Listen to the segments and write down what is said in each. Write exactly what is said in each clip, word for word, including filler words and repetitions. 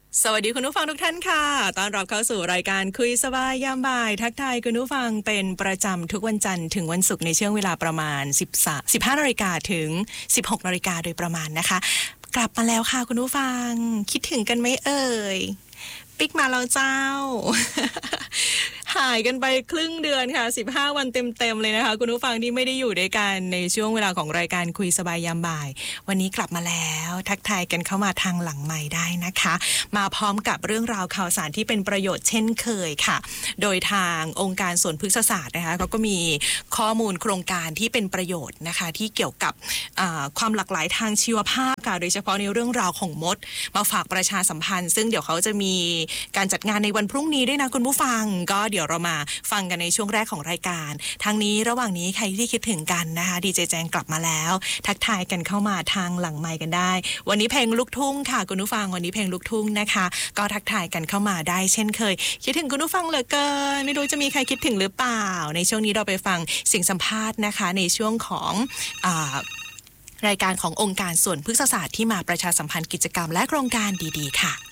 สวัสดีคุณผู้ฟังทุกท่านค่ะต้อนรับเข้าสู่รายการคุยสบายยามบ่ายทักทายคุณผู้ฟังเป็นประจำทุกวันจันทร์ถึงวันศุกร์ในช่วงเวลาประมาณสิบสาม สิบห้านาฬิกาถึงสิบหกนาฬิกาโดยประมาณนะคะกลับมาแล้วค่ะคุณผู้ฟังคิดถึงกันไหมเอ่ยปิ๊กมาแล้วเจ้า หายกันไปครึ่งเดือนค่ะสิบห้าวันเต็มๆเลยนะคะคุณผู้ฟังที่ไม่ได้อยู่ด้วยกันในช่วงเวลาของรายการคุยสบายยามบ่ายวันนี้กลับมาแล้วทักทายกันเข้ามาทางหลังไมค์ได้นะคะมาพร้อมกับเรื่องราวข่าวสารที่เป็นประโยชน์เช่นเคยค่ะโดยทางองค์การสวนพฤกษศาสตร์นะคะเขาก็มีข้อมูลโครงการที่เป็นประโยชน์นะคะที่เกี่ยวกับความหลากหลายทางชีวภาพค่ะโดยเฉพาะในเรื่องราวของมดมาฝากประชาสัมพันธ์ซึ่งเดี๋ยวเขาจะมีการจัดงานในวันพรุ่งนี้ด้วยนะคุณผู้ฟังก็เดี๋ยวเรามาฟังกันในช่วงแรกของรายการทางนี้ระหว่างนี้ใครที่คิดถึงกันนะคะดีเจแจงกลับมาแล้วทักทายกันเข้ามาทางหลังไมค์กันได้วันนี้เพลงลูกทุ่งค่ะคุณผู้ฟังวันนี้เพลงลูกทุ่งนะคะก็ทักทายกันเข้ามาได้เช่นเคยคิดถึงคุณผู้ฟังเหลือเกินไม่รู้จะมีใครคิดถึงหรือเปล่าในช่วงนี้เราไปฟังเสียงสัมภาษณ์นะคะในช่วงของอ่ารายการขององค์การสวนพฤกษศาสตร์ที่มาประชาสัมพันธ์กิจกรรมและโครงการดีๆค่ะ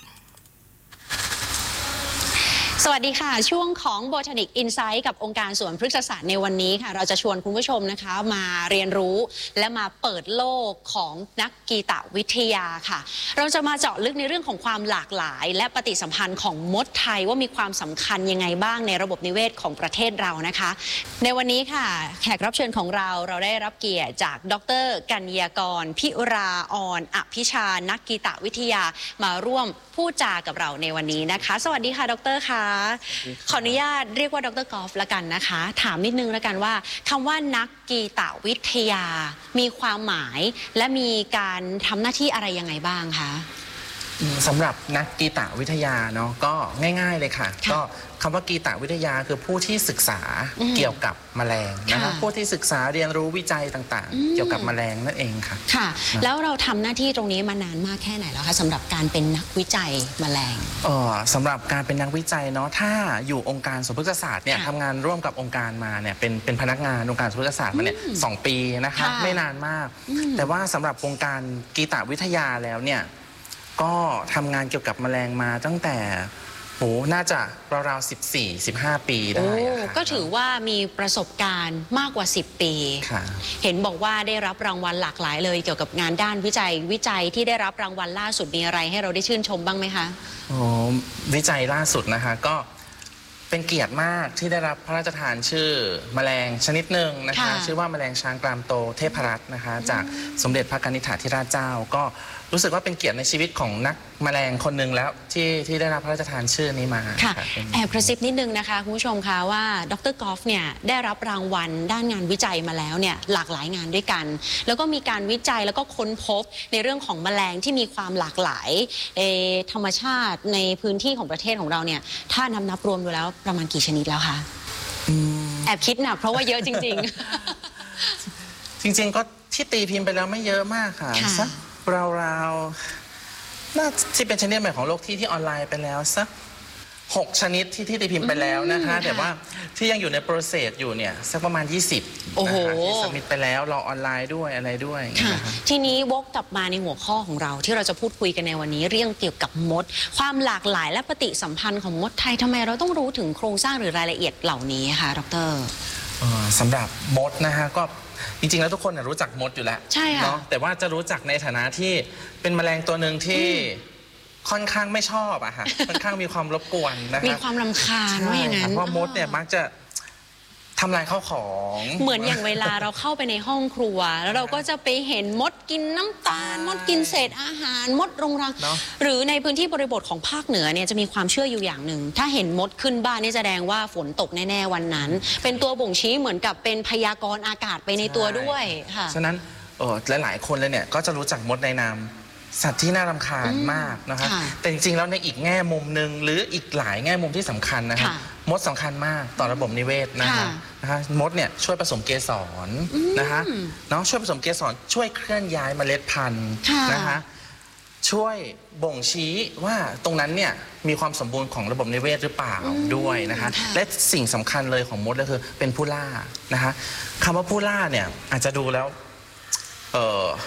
สวัสดีค่ะช่วงของ Botanic Insight กับองค์การสวนพฤกษศาสตร์ในวันนี้ค่ะเราจะชวนคุณผู้ชมนะคะมาเรียนรู้และมาเปิดโลกของนักกีตวิทยาค่ะเราจะมาเจาะลึกในเรื่องของความหลากหลายและปฏิสัมพันธ์ของมดไทยว่ามีความสำคัญยังไงบ้างในระบบนิเวศของประเทศเรานะคะในวันนี้ค่ะแขกรับเชิญของเราเราได้รับเกียรติจากดร.กัญญากรพิราออนอภิชานักกีตวิทยามาร่วมพูดจากับเราในวันนี้นะคะสวัสดีค่ะดร.ค่ะขออนุญาตเรียกว่าดร.กอล์ฟละกันนะคะถามนิดนึงละกันว่าคำว่านักกีตวิทยามีความหมายและมีการทำหน้าที่อะไรยังไงบ้างคะสำหรับนักกีตวิทยาเนาะก็ง่ายๆเลยค่ะก็คำว่ากีตวิทยาคือผู้ที่ศึกษาเกี่ยวกับแมลงนะคะผู้ที่ศึกษาเรียนรู้วิจัยต่างๆเกี่ยวกับแมลงนั่นเองค่ะค่ะแล้วเราทำหน้าที่ตรงนี้มานานมากแค่ไหนแล้วคะสำหรับการเป็นนักวิจัยแมลงอ๋อสำหรับการเป็นนักวิจัยเนาะถ้าอยู่องค์การสวนพฤกษศาสตร์เนี่ยทำงานร่วมกับองค์การมาเนี่ยเป็นเป็นพนักงานองค์การสวนพฤกษศาสตร์มาเนี่ยสองปีนะคะไม่นานมากแต่ว่าสำหรับวงการกีตวิทยาแล้วเนี่ยก็ทำงานเกี่ยวกับแมลงมาตั้งแต่โหน่าจะราวๆสิบสี่ สิบห้าปีได้ก็ถือว่ามีประสบการณ์มากกว่าสิบปีเห็นบอกว่าได้รับรางวัลหลากหลายเลยเกี่ยวกับงานด้านวิจัยวิจัยที่ได้รับรางวัลล่าสุดมีอะไรให้เราได้ชื่นชมบ้างไหมคะอ๋อวิจัยล่าสุดนะคะก็เป็นเกียรติมากที่ได้รับพระราชทานชื่อแมลงชนิดหนึ่งนะคะชื่อว่าแมลงช้างกรามโตเทพรัตน์นะคะจากสมเด็จพระกนิษฐาธิราชเจ้าก็รู้สึกว่าเป็นเกียรติในชีวิตของนักแมลงคนหนึ่งแล้วที่ที่ได้รับพระราชทานชื่อนี้มาค่ะแอบกระซิบนิดนึงนะคะคุณผู้ชมคะว่าดร.กอล์ฟเนี่ยได้รับรางวัลด้านงานวิจัยมาแล้วเนี่ยหลากหลายงานด้วยกันแล้วก็มีการวิจัยแล้วก็ค้นพบในเรื่องของแมลงที่มีความหลากหลายธรรมชาติในพื้นที่ของประเทศของเราเนี่ยถ้านับนับรวมดูแล้วประมาณกี่ชนิดแล้วคะแอบคิดหนักเพราะว่าเยอะจริงๆจริงๆก็ที่ตีพิมพ์ไปแล้วไม่เยอะมากค่ะสักราวๆน่าที่เป็นชนิดใหม่ของโลกที่ที่ออนไลน์ไปแล้วสักหกชนิดที่ที่ตีพิมพ์ไปแล้วนะคะแต่ว่าที่ยังอยู่ในโปรเซสอยู่เนี่ยสักประมาณยี่สิบนะคะที่สมิทไปแล้วรอออนไลน์ด้วยอะไรด้วยทีนี้วกกลับมาในหัวข้อของเราที่เราจะพูดคุยกันในวันนี้เรื่องเกี่ยวกับมดความหลากหลายและปฏิสัมพันธ์ของมดไทยทำไมเราต้องรู้ถึงโครงสร้างหรือรายละเอียดเหล่านี้คะดร. สำหรับมดนะคะก็จริงๆแล้วทุกคนรู้จักมดอยู่แล้วใช่ค่ะเนาะแต่ว่าจะรู้จักในฐานะที่เป็นแมลงตัวหนึ่งที่ค่อนข้างไม่ชอบอะค่ะค่อนข้างมีความรบกวนนะคะมีความรำคาญว่าอย่างนั้นเพราะมดเนี่ยมักจะทำลายข้าวของเหมือนอย่างเวลาเราเข้าไปในห้องครัวแล้วเราก็จะไปเห็นมดกินน้ำตาลมดกินเศษอาหารมดรงรังหรือในพื้นที่บริบทของภาคเหนือเนี่ยจะมีความเชื่ออยู่อย่างหนึ่งถ้าเห็นมดขึ้นบ้านนี่แสดงว่าฝนตกแน่ๆวันนั้นเป็นตัวบ่งชี้เหมือนกับเป็นพยากรณ์อากาศไปในตัวด้วยค่ะฉะนั้นเออหลายๆคนเลยเนี่ยก็จะรู้จักมดในนามสัตว์ที่น่ารำคาญมากนะคะแต่จริงๆแล้วในอีกแง่มุมหนึ่งหรืออีกหลายแง่มุมที่สำคัญนะคะมดสำคัญมากต่อระบบนิเวศนะคะนะคะมดเนี่ยช่วยผสมเกสรนะคะน้องช่วยผสมเกสรช่วยเคลื่อนย้ายเมล็ดพันธุ์นะคะช่วยบ่งชี้ว่าตรงนั้นเนี่ยมีความสมบูรณ์ของระบบนิเวศหรือเปล่าด้วยนะคะและสิ่งสำคัญเลยของมดก็คือเป็นผู้ล่านะคะคำว่าผู้ล่าเนี่ยอาจจะดูแล้วเออ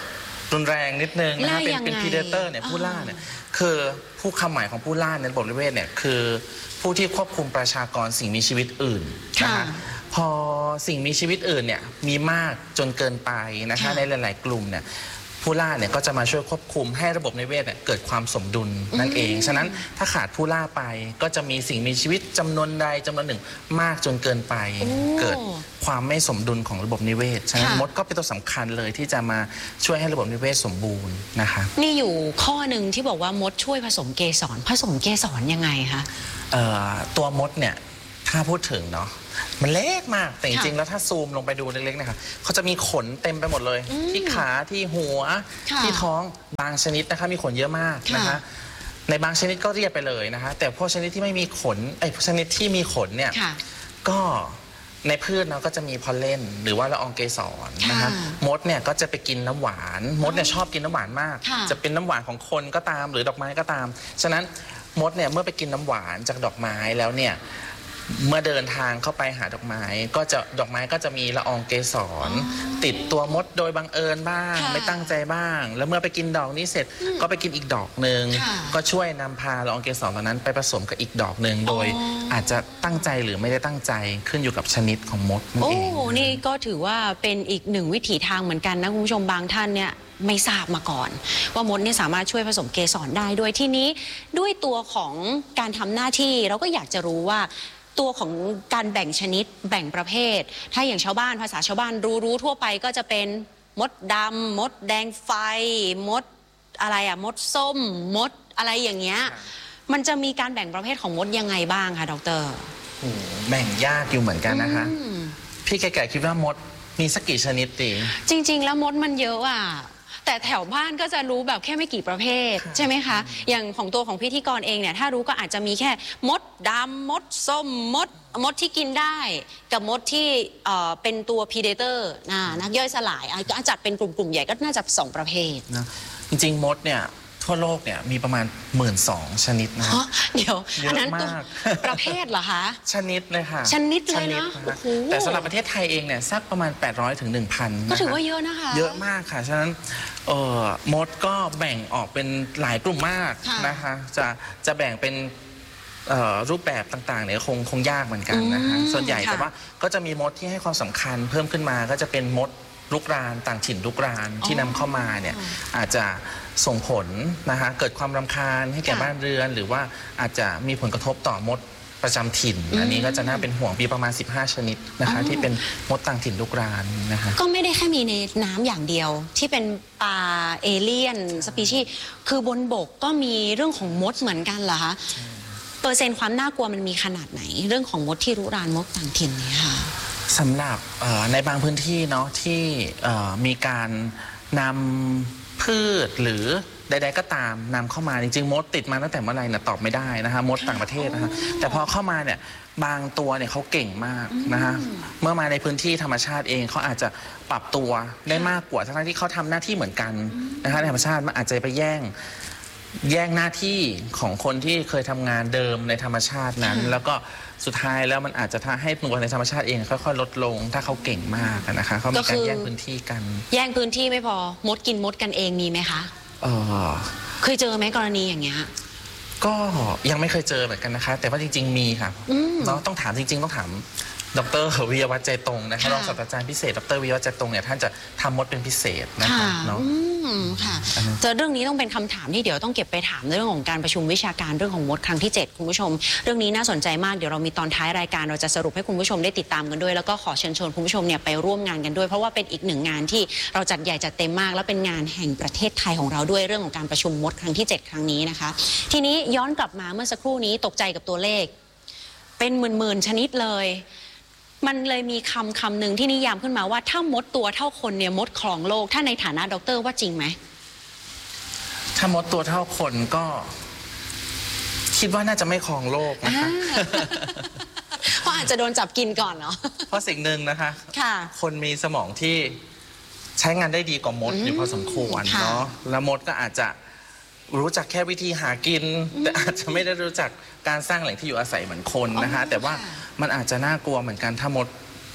รุนแรงนิดนึงนะคะเป็นเป็นล่ายังไงพีเดเตอร์เนี่ยผู้ล่าเนี่ยคือผู้คำหมายของผู้ล่าในระบบนิเวศเนี่ยคือผู้ที่ควบคุมประชากรสิ่งมีชีวิตอื่นนะคะพอสิ่งมีชีวิตอื่นเนี่ยมีมากจนเกินไปนะคะในหลาย ๆ กลุ่มเนี่ยผู้ล่าเนี่ยก็จะมาช่วยควบคุมให้ระบบนิเวศเนี่ยเกิดความสมดุลนั่นเองฉะนั้นถ้าขาดผู้ล่าไปก็จะมีสิ่งมีชีวิตจำนวนใดจำนวนหนึ่งมากจนเกินไปเกิดความไม่สมดุลของระบบนิเวศฉะนั้นมดก็เป็นตัวสำคัญเลยที่จะมาช่วยให้ระบบนิเวศสมบูรณ์นะคะนี่อยู่ข้อหนึ่งที่บอกว่ามดช่วยผสมเกสรผสมเกสรยังไงคะตัวมดเนี่ยถ้าพูดถึงเนาะมันเล็กมากแต่จริงๆแล้วถ้าซูมลงไปดูเล็กๆนะคะเขาจะมีขนเต็มไปหมดเลยที่ขาที่หัวที่ท้องบางชนิดนะคะมีขนเยอะมากนะคะในบางชนิดก็เรียบไปเลยนะคะแต่พวกชนิดที่ไม่มีขนไอ้ชนิดที่มีขนเนี่ยก็ในพืชเนาะก็จะมีพอลเลนหรือว่าละอองเกสรนะคะมดเนี่ยก็จะไปกินน้ำหวานมดเนี่ยชอบกินน้ำหวานมากจะเป็นน้ำหวานของคนก็ตามหรือดอกไม้ก็ตามฉะนั้นมดเนี่ยเมื่อไปกินน้ำหวานจากดอกไม้แล้วเนี่ยเมื่อเดินทางเข้าไปหาดอกไม้ก็จะดอกไม้ก็จะมีละอองเกสรติดตัวมดโดยบังเอิญบ้างไม่ตั้งใจบ้างแล้วเมื่อไปกินดอกนี้เสร็จก็ไปกินอีกดอกหนึ่งก็ช่วยนำพาละอองเกสรเหล่านั้นไปผสมกับอีกดอกหนึ่งโดยอาจจะตั้งใจหรือไม่ได้ตั้งใจขึ้นอยู่กับชนิดของมดนั่นเองโอ้นี่ก็ถือว่าเป็นอีกหนึ่งวิถีทางเหมือนกันนะคุณผู้ชมบางท่านเนี่ยไม่ทราบมาก่อนว่ามดเนี่ยสามารถช่วยผสมเกสรได้ด้วยที่นี้ด้วยตัวของการทำหน้าที่เราก็อยากจะรู้ว่าตัวของการแบ่งชนิดแบ่งประเภทถ้าอย่างชาวบ้านภาษาชาวบ้านรู้รู้ทั่วไปก็จะเป็นมดดำมดแดงไฟมดอะไรอะมดส้มมดอะไรอย่างเงี้ยมันจะมีการแบ่งประเภทของมดยังไงบ้างคะดร. แบ่งยากอยู่เหมือนกันนะคะพี่แก่ๆคิดว่ามดมีสักกี่ชนิดดีจริงๆแล้วมดมันเยอะอ่ะแต่แถวบ้านก็จะรู้แบบแค่ไม่กี่ประเภทใช่ไหมคะอย่างของตัวของพิธีกรเองเนี่ยถ้ารู้ก็อาจจะมีแค่มดดำมดส้มมดมดที่กินได้กับมดที่เอ่อเป็นตัวพีเดเตอร์นะนักย่อยสลายก็จัดเป็นกลุ่มๆใหญ่ก็น่าจะสองประเภทนะจริงๆมดเนี่ยทั่วโลกเนี่ยมีประมาณหมื่นสองชนิดนะเดี๋ยวอันนั้นตัวประเภทเหรอคะชนิดเลยค่ะชนิดเลยนะแต่สำหรับประเทศไทยเองเนี่ยสักประมาณแปดร้อยถึงหนึ่งพันก็ถือว่าเยอะนะคะเยอะมากค่ะฉะนั้นเอ่อมดก็แบ่งออกเป็นหลายกลุ่มมากนะคะจะจะแบ่งเป็นรูปแบบต่างๆเนี่ยคงคงยากเหมือนกันนะคะส่วนใหญ่แต่ว่าก็จะมีมดที่ให้ความสำคัญเพิ่มขึ้นมาก็จะเป็นมดลุกรานต่างถิ่นลุกรานที่นำเข้ามาเนี่ยอาจจะส่งผลนะคะเกิดความรำคาญให้แก่บ้านเรือนหรือว่าอาจจะมีผลกระทบต่อมดประจำถิ่นอันนี้ก็จะน่าเป็นห่วงมีประมาณสิบห้าชนิดนะคะที่เป็นมดต่างถิ่นลุกรานนะคะก็ไม่ได้แค่มีในน้ำอย่างเดียวที่เป็นปลาเอเลี่ยนสปีชีส์คือบนบกก็มีเรื่องของมดเหมือนกันเหรอคะเปอร์เซ็นต์ความน่ากลัวมันมีขนาดไหนเรื่องของมดที่รุกรานมดต่างถิ่นเนี่ยค่ะสำหรับในบางพื้นที่เนาะที่มีการนำพืชหรือใดๆก็ตามนำเข้ามาจริงๆมดติดมาตั้งแต่เมื่อไหร่นะตอบไม่ได้นะคะมดต่างประเทศนะคะแต่พอเข้ามาเนี่ยบางตัวเนี่ยเขาเก่งมากนะคะเมื่อมาในพื้นที่ธรรมชาติเองเขาอาจจะปรับตัวได้มากกว่าทั้งที่เขาทำหน้าที่เหมือนกันนะคะในธรรมชาติมันอาจจะไปแย่งแย่งหน้าที่ของคนที่เคยทำงานเดิมในธรรมชาตินั้นแล้วก็สุดท้ายแล้วมันอาจจะทำให้ตัวในธรรมชาติเองค่อยๆลดลงถ้าเขาเก่งมากนะคะเขามีการแย่งพื้นที่กันแย่งพื้นที่ไม่พอมดกินมดกันเองมีไหมคะเออเคยเจอไหมกรณีอย่างเงี้ยก็ยังไม่เคยเจอเหมือนกันนะคะแต่ว่าจริงๆมีค่ะเราต้องถามจริงๆต้องถามดร.วิยวัฒน์ใจตรงนะคะรองศาสตราจารย์พิเศษดร.วิยวัฒน์ใจตรงเนี่ยท่านจะทำมดเป็นพิเศษนะคะเนาะค่ะเจอเรื่องนี้ต้องเป็นคำถามที่เดี๋ยวต้องเก็บไปถามในเรื่องของการประชุมวิชาการเรื่องของมดครั้งที่เจ็ดคุณผู้ชมเรื่องนี้น่าสนใจมากเดี๋ยวเรามีตอนท้ายรายการเราจะสรุปให้คุณผู้ชมได้ติดตามกันด้วยแล้วก็ขอเชิญชวนคุณผู้ชมเนี่ยไปร่วมงานกันด้วยเพราะว่าเป็นอีกหนึ่งงานที่เราจัดใหญ่จัดเต็มมากและเป็นงานแห่งประเทศไทยของเราด้วยเรื่องของการประชุมมดครั้งที่เจ็ดครั้งนี้นะคะทีนี้ย้อนกลับมาเมื่อสักครู่นี้ตกใจกับตัวเลขเป็นหมื่นๆชนิดเลยมันเลยมีคำคำหนึ่งที่นิยามขึ้นมาว่าถ้ามดตัวเท่าคนเนี่ยมดครองโลกถ้าในฐานะด็อกเตอร์ว่าจริงไหมถ้ามดตัวเท่าคนก็คิดว่าน่าจะไม่ครองโลกนะคะเพราะอาจจะโดนจับกินก่อนเนาะเพราะสิ่งหนึ่งนะคะคนมีสมองที่ใช้งานได้ดีกว่ามดอยู่พอสมควรเนาะแล้วมดก็อาจจะรู้จักแค่วิธีหากินแต่อาจจะไม่ได้รู้จักการสร้างแหล่งที่อยู่อาศัยเหมือนคนนะคะแต่ว่ามันอาจจะน่ากลัวเหมือนกันถ้ามด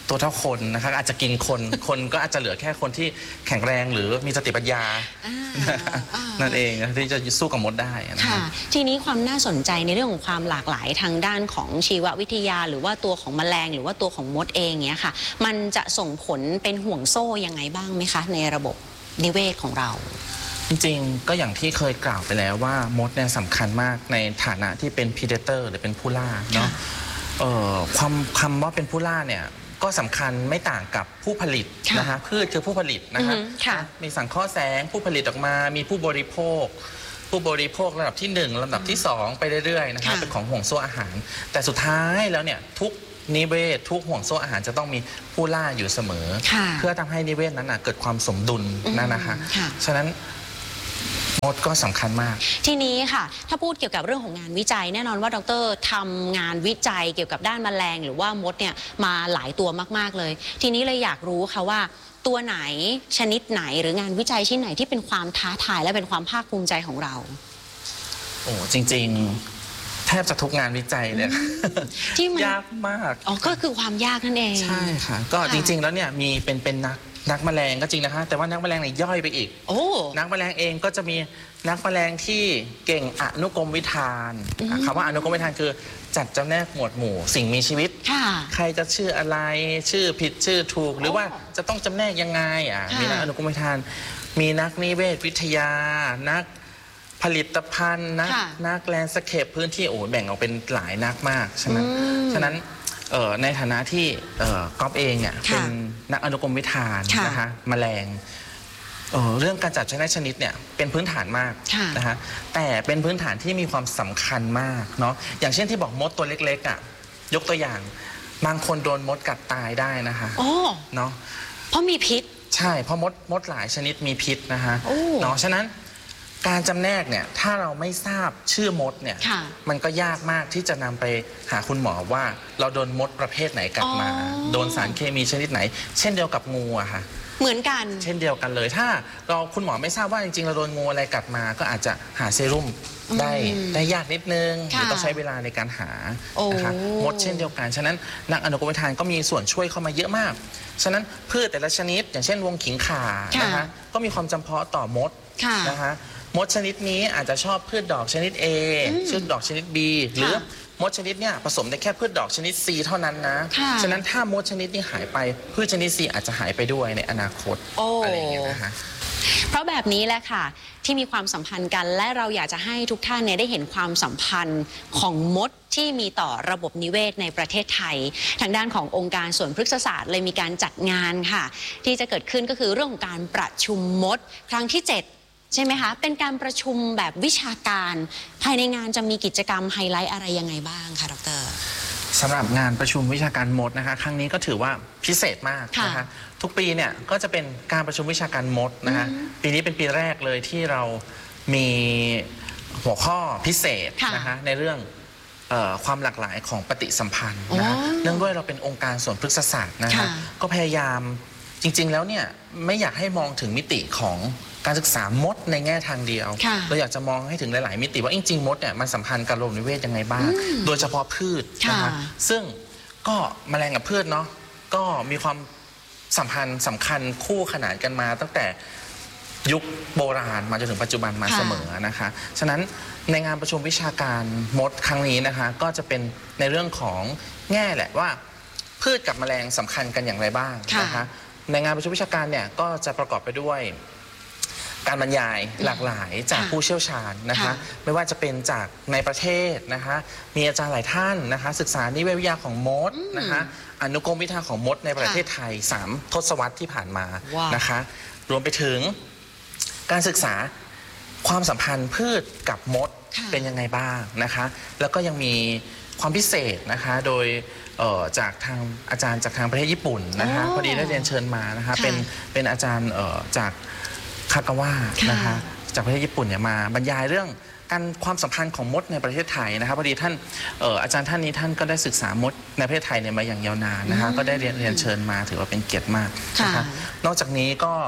ตัวเท่าคนนะคะอาจจะกินคนคนก็อาจจะเหลือแค่คนที่แข็งแรงหรือมีสติปัญญานั่นเองที่จะสู้กับมดได้นะคะทีนี้ความน่าสนใจในเรื่องของความหลากหลายทางด้านของชีววิทยาหรือว่าตัวของแมลงหรือว่าตัวของมดเองเนี้ยค่ะมันจะส่งผลเป็นห่วงโซ่ยังไงบ้างไหมคะในระบบนิเวศของเราจริงๆก็อย่างที่เคยกล่าวไปแล้วว่ามดเนี่ยสำคัญมากในฐานะที่เป็น predator หรือเป็นผู้ล่าเนาะความคำว่าเป็นผู้ล่าเนี่ยก็สำคัญไม่ต่างกับผู้ผลิตนะคะพืชคือผู้ผลิตนะคะมีสังเคราะห์แสงผู้ผลิตออกมามีผู้บริโภคผู้บริโภคระดับที่หนึ่งระดับที่สองไปเรื่อยๆนะคะเป็นของห่วงโซ่อาหารแต่สุดท้ายแล้วเนี่ยทุกนิเวศทุกห่วงโซ่อาหารจะต้องมีผู้ล่าอยู่เสมอเพื่อทำให้นิเวศนั้นเกิดความสมดุลนั่นนะคะฉะนั้นมดก็สำคัญมากทีนี้ค่ะถ้าพูดเกี่ยวกับเรื่องของงานวิจัยแน่นอนว่าดร.ทำงานวิจัยเกี่ยวกับด้านแมลงหรือว่ามดเนี่ยมาหลายตัวมากๆเลยทีนี้เลยอยากรู้ค่ะว่าตัวไหนชนิดไหนหรืองานวิจัยชิ้นไหนที่เป็นความท้าทายและเป็นความภาคภูมิใจของเราโอ้จริงๆแทบจะทุกงานวิจัยเลยที่มันยากมากอ๋อก็คือความยากนั่นเองใช่ค่ะก็จริงๆแล้วเนี่ยมีเป็นเป็นนักนักแมลงก็จริงนะคะแต่ว่านักแมลงเนี่ยย่อยไปอีกโอ้นักแมลงเองก็จะมีนักแมลงที่เก่งอนุกรมวิธานคำว่าอนุกรมวิธานคือจัดจำแนกหมวดหมู่สิ่งมีชีวิตใครจะชื่ออะไรชื่อผิดชื่อถูกหรือว่าจะต้องจำแนกยังไงอ่ะมีนักอนุกรมวิธานมีนักนิเวศวิทยานักผลิตภัณฑ์นักนักแลนด์สเคปพื้นที่โอ้แบ่งออกเป็นหลายนักมากฉะนั้นฉะนั้นในฐานะที่ก๊อฟเองเนี่ยเป็นนักอนุกรมวิธานนะคะแมลงเรื่องการจัดชนิดชนิดเนี่ยเป็นพื้นฐานมากนะคะแต่เป็นพื้นฐานที่มีความสำคัญมากเนาะอย่างเช่นที่บอกมดตัวเล็กๆอ่ะยกตัวอย่างบางคนโดนมดกัดตายได้นะคะเนาะเพราะมีพิษใช่เพราะมดมดหลายชนิดมีพิษนะคะเนาะฉะนั้นการจำแนกเนี่ยถ้าเราไม่ทราบชื่อมดเนี่ยมันก็ยากมากที่จะนำไปหาคุณหมอว่าเราโดนมดประเภทไหนกัดมาโดนสารเคมีชนิดไหนเช่นเดียวกับงูอะค่ะเหมือนกันเช่นเดียวกันเลยถ้าเราคุณหมอไม่ทราบว่าจริงๆเราโดนงูอะไรกัดมาก็อาจจะหาเซรุ่มได้ได้ยากนิดนึงหรือต้องใช้เวลาในการหานะคะมดเช่นเดียวกันฉะนั้นนักอนุกรมวิธานก็มีส่วนช่วยเข้ามาเยอะมากฉะนั้นพืชแต่ละชนิดอย่างเช่นวงขิงข่านะคะก็มีความจำเพาะต่อมดนะคะมดชนิดนี้อาจจะชอบพืชดอกชนิด A พืชดอกชนิด B หรือมดชนิดเนี่ยผสมได้แค่พืชดอกชนิด C เท่านั้นนะฉะนั้นถ้ามดชนิดนี้หายไปพืชชนิด C อาจจะหายไปด้วยในอนาคตอะไรอย่างเงี้ยนะคะเพราะแบบนี้แหละค่ะที่มีความสัมพันธ์กันและเราอยากจะให้ทุกท่านเนี่ยได้เห็นความสัมพันธ์ของมดที่มีต่อระบบนิเวศในประเทศไทยทางด้านขององค์การสวนพฤกษศาสตร์เลยมีการจัดงานค่ะที่จะเกิดขึ้นก็คือเรื่องของการประชุมมดครั้งที่เจ็ดใช่ไหมคะเป็นการประชุมแบบวิชาการภายในงานจะมีกิจกรรมไฮไลท์อะไรยังไงบ้างคะดร. สำหรับงานประชุมวิชาการมดนะคะครั้งนี้ก็ถือว่าพิเศษมากนะคะทุกปีเนี่ยก็จะเป็นการประชุมวิชาการมดนะคะปีนี้เป็นปีแรกเลยที่เรามีหัวข้อพิเศษนะคะในเรื่องความหลากหลายของปฏิสัมพันธ์นะคะเนื่องด้วยเราเป็นองค์การสวนพฤกษศาสตร์นะคะก็พยายามจริงๆแล้วเนี่ยไม่อยากให้มองถึงมิติของการศึกษามดในแง่ทางเดียวเราอยากจะมองให้ถึงหลายๆมิติว่าจริงๆมดเนี่ยมันสัมพันธ์กับระบบนิเวศยังไงบ้างโดยเฉพาะพืชนะคะซึ่งก็แมลงกับพืชเนาะก็มีความสัมพันธ์สำคัญคู่ขนานกันมาตั้งแต่ยุคโบราณมาจนถึงปัจจุบันมาเสมอนะคะฉะนั้นในงานประชุมวิชาการมดครั้งนี้นะคะก็จะเป็นในเรื่องของแง่แหละว่าพืชกับแมลงสำคัญกันอย่างไรบ้างนะคะในงานประชุมวิชาการเนี่ยก็จะประกอบไปด้วยการบรรยายหลากหลายจากผู้เชี่ยวชาญนะคะไม่ว่าจะเป็นจากในประเทศนะคะมีอาจารย์หลายท่านนะคะศึกษานิเวศวิทยาของมดนะคะอนุกรมวิทยาของมดในประเทศไทยสามทศวรรษที่ผ่านมานะคะรวมไปถึงการศึกษาความสัมพันธ์พืชกับมดเป็นยังไงบ้างนะคะแล้วก็ยังมีความพิเศษนะคะโดยจากทางอาจารย์จากทางประเทศญี่ปุ่นนะคะพอดีได้เรียนเชิญมานะคะเป็นเป็นอาจารย์จากคากาวะนะคะจากประเทศญี่ปุ่นเนี่ยมาบรรยายเรื่องการความสัมพันธ์ของมดในประเทศไทยนะคะพอดีท่านอาจารย์ท่านนี้ท่านก็ได้ศึกษามดในประเทศไทยเนี่ยมาอย่างยาวนานนะคะก็ได้เรียนเรียนเชิญมาถือว่าเป็นเกียรติมากนะคะนอกจากนี้ก็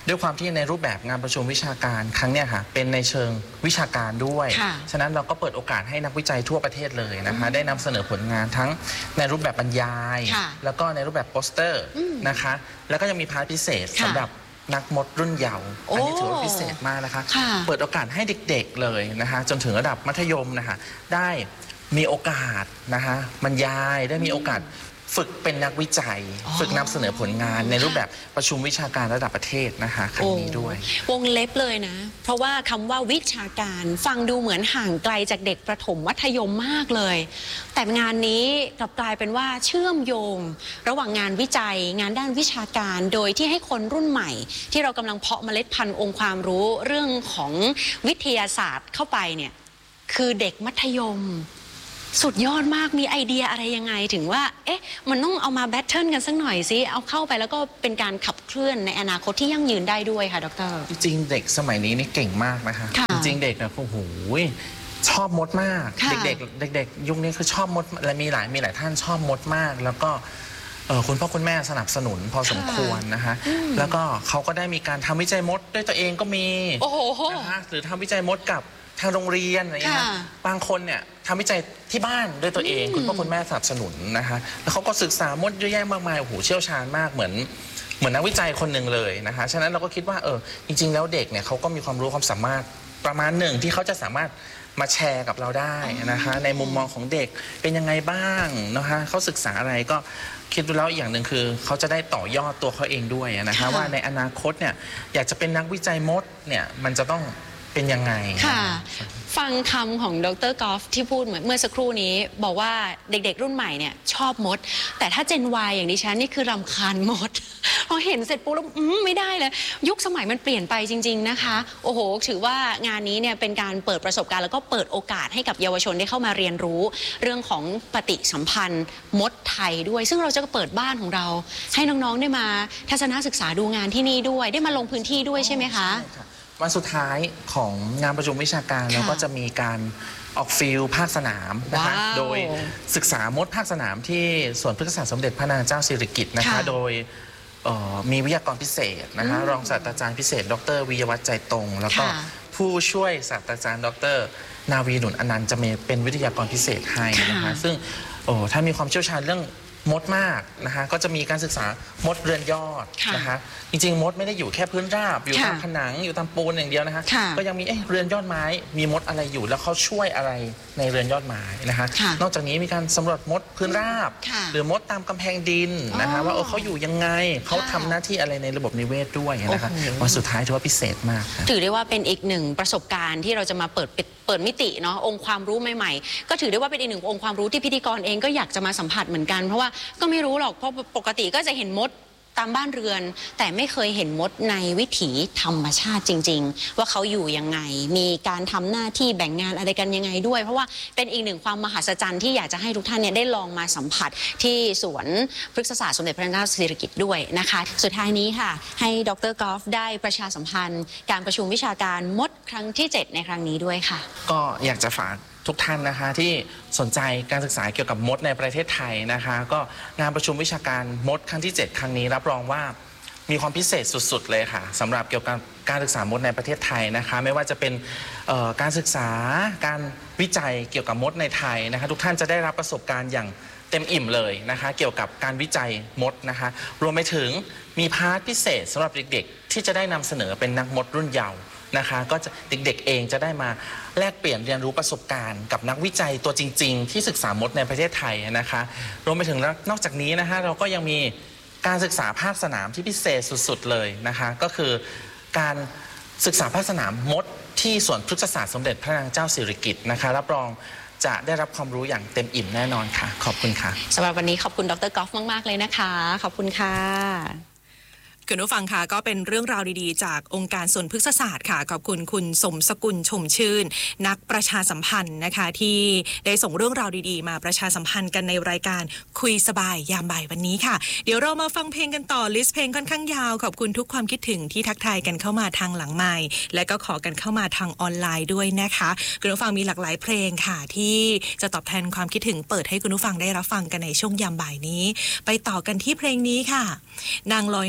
ด้วยความที่ในรูปแบบงานประชุมวิชาการครั้งเนี้ยค่ะเป็นในเชิงวิชาการด้วยฉะนั้นเราก็เปิดโอกาสให้นักวิจัยทั่วประเทศเลยนะคะได้นำเสนอผลงานทั้งในรูปแบบบรรยายแล้วก็ในรูปแบบโปสเตอร์นะคะแล้วก็ยังมีพาร์ทพิเศษสำหรับนักมดรุ่นเยาว์อันนี้ถือว่าพิเศษมากนะคะเปิดโอกาสให้เด็กๆเลยนะคะจนถึงระดับมัธยมนะคะได้มีโอกาสนะคะบรรยายได้มีโอกาสฝึกเป็นนักวิจัยฝึกนำเสนอผลงานในรูปแบบประชุมวิชาการระดับประเทศนะคะครั้งนี้ด้วยวงเล็บเลยนะเพราะว่าคำว่าวิชาการฟังดูเหมือนห่างไกลจากเด็กประถมมัธยมมากเลยแต่งานนี้กลับกลายเป็นว่าเชื่อมโยงระหว่างงานวิจัยงานด้านวิชาการโดยที่ให้คนรุ่นใหม่ที่เรากำลังเพาะเมล็ดพันธุ์องค์ความรู้เรื่องของวิทยาศาสตร์เข้าไปเนี่ยคือเด็กมัธยมสุดยอดมากมีไอเดียอะไรยังไงถึงว่าเอ๊ะมันต้องเอามาแบทเทิลกันสักหน่อยสิเอาเข้าไปแล้วก็เป็นการขับเคลื่อนในอนาคตที่ยั่งยืนได้ด้วยค่ะดร. จริงๆเด็กสมัยนี้นี่เก่งมากนะคะจริงๆเด็กนะโอ้โหชอบมดมากเด็กๆเด็กๆยุคนี้คือชอบมดและมีหลายมีหลายท่านชอบมดมากแล้วก็คุณพ่อคุณแม่สนับสนุนพอสมควรนะคะแล้วก็เขาก็ได้มีการทำวิจัยมดด้วยตัวเองก็มีนะคะหรือทำวิจัยมดกับทางโรงเรียนอะไรอย่างเงี้ยบางคนเนี่ยทำวิจัยที่บ้านด้วยตัวเองคุณพ่อคุณแม่สนับสนุนนะคะแล้วเขาก็ศึกษามดเยอะแยะมากมายโอ้โหเชี่ยวชาญมากเหมือนเหมือนนักวิจัยคนหนึ่งเลยนะคะฉะนั้นเราก็คิดว่าเออจริงๆแล้วเด็กเนี่ยเขาก็มีความรู้ความสามารถประมาณหนึ่งที่เขาจะสามารถมาแชร์กับเราได้นะคะในมุมมองของเด็กเป็นยังไงบ้างนะคะเขาศึกษาอะไรก็คิดดูแล้วอย่างหนึ่งคือเขาจะได้ต่อยอดตัวเขาเองด้วยนะคะว่าในอนาคตเนี่ยอยากจะเป็นนักวิจัยมดเนี่ยมันจะต้องเป็นยังไงค่ะฟังคำของดร.กอล์ฟที่พูดเมื่อสักครู่นี้บอกว่าเด็กๆรุ่นใหม่เนี่ยชอบมดแต่ถ้าเจน วาย อย่างดิฉันนี่คือรำคาญมดพอเห็นเสร็จปุ๊บแล้วไม่ได้เลยยุคสมัยมันเปลี่ยนไปจริงๆนะคะโอ้โหถือว่างานนี้เนี่ยเป็นการเปิดประสบการณ์แล้วก็เปิดโอกาสให้กับเยาวชนได้เข้ามาเรียนรู้เรื่องของปฏิสัมพันธ์มดไทยด้วยซึ่งเราจะเปิดบ้านของเราให้น้องๆได้มาทัศนศึกษาดูงานที่นี่ด้วยได้มาลงพื้นที่ด้วยใช่ไหมคะวันสุดท้ายของงานประชุมวิชาการเราก็จะมีการออกฟิลภาคสนามนะคะโดยศึกษามดภาคสนามที่สวนพฤกษศาสตร์สมเด็จพระนางเจ้าสิริกิติ์นะคะโดยมีวิทยากรพิเศษนะคะรองศาสตราจารย์พิเศษดร.วิยวัฒน์ใจตรงแล้วก็ผู้ช่วยศาสตราจารย์ดร.นาวีหนุนอนันต์จะเป็นวิทยากรพิเศษให้นะคะซึ่งถ้ามีความเชี่ยวชาญเรื่องมดมากนะคะก็จะมีการศึกษามดเรือนยอดนะคะจริงๆมดไม่ได้อยู่แค่พื้นราบอยู่ตามผนังอยู่ตามปูนอย่างเดียวนะคะก็ยังมีเอ๊ะเรือนยอดไม้มีมดอะไรอยู่แล้วเขาช่วยอะไรในเรือนยอดไม้นะคะนอกจากนี้มีการสำรวจมดพื้นราบหรือมดตามกำแพงดินนะคะว่าเออเขาอยู่ยังไงเขาทำหน้าที่อะไรในระบบนิเวศด้วยนะคะวันสุดท้ายถือว่าพิเศษมากถือได้ว่าเป็นอีกหนึ่งประสบการณ์ที่เราจะมาเปิดเปิดมิติเนาะองค์ความรู้ใหม่ๆก็ถือได้ว่าเป็นอีกหนึ่งองค์ความรู้ที่พิธีกรเองก็อยากจะมาสัมผัสเหมือนกันเพราะว่าก็ไม่รู้หรอกเพราะปกติก็จะเห็นมดตามบ้านเรือนแต่ไม่เคยเห็นมดในวิถีธรรมชาติจริงๆว่าเขาอยู่ยังไงมีการทำหน้าที่แบ่งงานอะไรกันยังไงด้วยเพราะว่าเป็นอีกหนึ่งความมหัศจรรย์ที่อยากจะให้ทุกท่านเนี่ยได้ลองมาสัมผัสที่สวนพฤกษศาสตร์สมเด็จพระนางเจ้าสิริกิติ์ด้วยนะคะสุดท้ายนี้ค่ะให้ดร.กอล์ฟได้ประชาสัมพันธ์การประชุมวิชาการมดครั้งที่เจ็ดในครั้งนี้ด้วยค่ะก็อยากจะฝากทุกท่านนะคะที่สนใจการศึกษาเกี่ยวกับมดในประเทศไทยนะคะก็งานประชุมวิชาการมดครั้งที่เจ็ดครั้งนี้รับรองว่ามีความพิเศษสุดๆเลยค่ะสำหรับเกี่ยวกับการศึกษามดในประเทศไทยนะคะไม่ว่าจะเป็นการศึกษาการวิจัยเกี่ยวกับมดในไทยนะคะทุกท่านจะได้รับประสบการณ์อย่างเต็มอิ่มเลยนะคะเกี่ยวกับการวิจัยมดนะคะรวมไปถึงมีพาร์ทพิเศษสำหรับเด็กๆที่จะได้นำเสนอเป็นนักมดรุ่นเยาว์นะคะก็จะเด็กๆเองจะได้มาแลกเปลี่ยนเรียนรู้ประสบการณ์กับนักวิจัยตัวจริงๆที่ศึกษามดในประเทศไทยนะคะรวมไปถึงนอกจากนี้นะคะเราก็ยังมีการศึกษาภาคสนามที่พิเศษสุดๆเลยนะคะก็คือการศึกษาภาคสนามมดที่สวนพฤกษศาสตร์สมเด็จพระนางเจ้าสิริกิติ์นะคะรับรองจะได้รับความรู้อย่างเต็มอิ่มแน่นอนค่ะขอบคุณค่ะสำหรับวันนี้ขอบคุณดร.กอล์ฟมากๆเลยนะคะขอบคุณค่ะคุณผู้ฟังค่ะก็เป็นเรื่องราวดีๆจากองค์การสวนพฤกษศาสตร์ค่ะขอบคุณคุณสมสกุลชมชื่นนักประชาสัมพันธ์นะคะที่ได้ส่งเรื่องราวดีๆมาประชาสัมพันธ์กันในรายการคุยสบายยามบ่ายวันนี้ค่ะเดี๋ยวเรามาฟังเพลงกันต่อลิสต์เพลงค่อนข้างยาวขอบคุณทุกความคิดถึงที่ทักทายกันเข้ามาทางหลังไมค์และก็ขอกันเข้ามาทางออนไลน์ด้วยนะคะคุณผู้ฟังมีหลากหลายเพลงค่ะที่จะตอบแทนความคิดถึงเปิดให้คุณผู้ฟังได้รับฟังกันในช่วงยามบ่ายนี้ไปต่อกันที่เพลงนี้ค่ะนางลอยนางลืม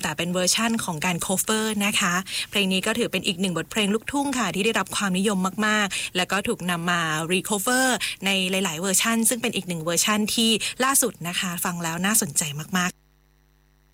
แต่เป็นเวอร์ชั่นของการโคเวอร์นะคะเพลงนี้ก็ถือเป็นอีกหนึ่งบทเพลงลูกทุ่งค่ะที่ได้รับความนิยมมากๆแล้วก็ถูกนำมารีโคเวอร์ในหลายๆเวอร์ชันซึ่งเป็นอีกหนึ่งเวอร์ชันที่ล่าสุดนะคะฟังแล้วน่าสนใจมากๆ